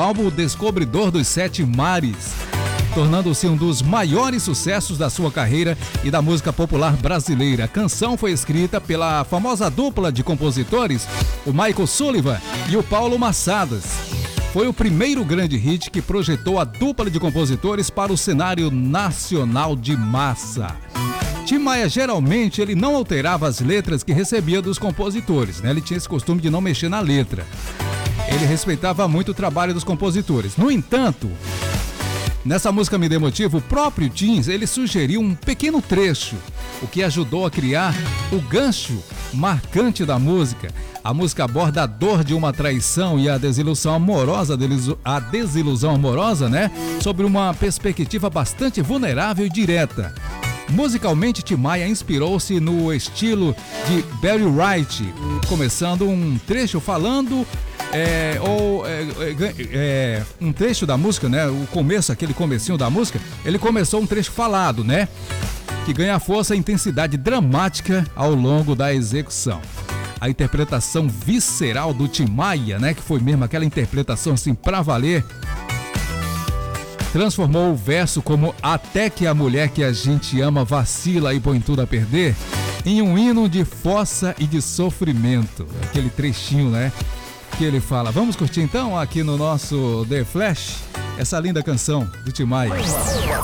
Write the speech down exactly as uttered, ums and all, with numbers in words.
álbum Descobridor dos Sete Mares, tornando-se um dos maiores sucessos da sua carreira e da música popular brasileira. A canção foi escrita pela famosa dupla de compositores, o Michael Sullivan e o Paulo Massadas. Foi o primeiro grande hit que projetou a dupla de compositores para o cenário nacional de massa. Tim Maia, geralmente, ele não alterava as letras que recebia dos compositores, né? Ele tinha esse costume de não mexer na letra. Ele respeitava muito o trabalho dos compositores. No entanto, nessa música Me Dê Motivo, o próprio Tim, ele sugeriu um pequeno trecho, o que ajudou a criar o gancho marcante da música. A música aborda a dor de uma traição e a desilusão amorosa, a desilusão amorosa, né? Sobre uma perspectiva bastante vulnerável e direta. Musicalmente, Tim Maia inspirou-se no estilo de Barry White, começando um trecho falando, é, ou é, é, um trecho da música, né? O começo, aquele comecinho da música, ele começou um trecho falado, né? Que ganha força e intensidade dramática ao longo da execução. A interpretação visceral do Tim Maia, né? Que foi mesmo aquela interpretação assim pra valer, transformou o verso como "Até que a mulher que a gente ama vacila e põe tudo a perder" em um hino de força e de sofrimento. Aquele trechinho, né? Que ele fala. Vamos curtir então aqui no nosso The Flash essa linda canção do Tim Maia.